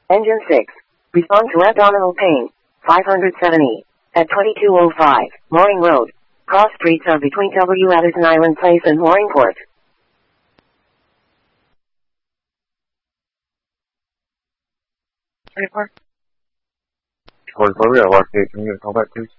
Engine 6. Respond to abdominal pain. 570. At 2205, Mooring Road. Cross streets are between W. Addison Island Place and Mooring Court. 24, we got a lock station. You gonna call back, please?